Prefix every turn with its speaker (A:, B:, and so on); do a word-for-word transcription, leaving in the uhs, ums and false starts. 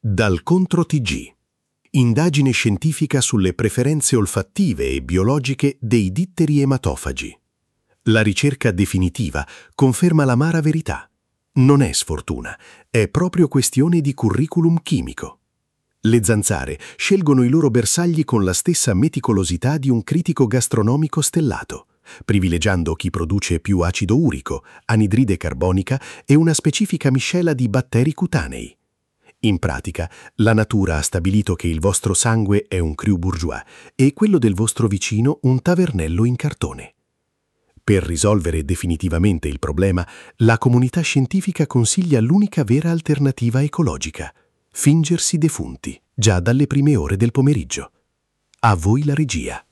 A: Dal Contro T G. Indagine scientifica sulle preferenze olfattive e biologiche dei ditteri ematofagi. La ricerca definitiva conferma l'amara verità. Non è sfortuna, è proprio questione di curriculum chimico. Le zanzare scelgono i loro bersagli con la stessa meticolosità di un critico gastronomico stellato, privilegiando chi produce più acido urico, anidride carbonica e una specifica miscela di batteri cutanei. In pratica, la natura ha stabilito che il vostro sangue è un cru bourgeois e quello del vostro vicino un tavernello in cartone. Per risolvere definitivamente il problema, la comunità scientifica consiglia l'unica vera alternativa ecologica: fingersi defunti, già dalle prime ore del pomeriggio. A voi la regia.